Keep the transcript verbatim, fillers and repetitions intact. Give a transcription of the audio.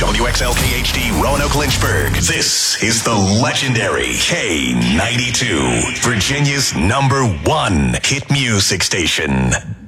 W X L K H D Roanoke Lynchburg. This is the legendary K ninety-two, Virginia's number one hit music station.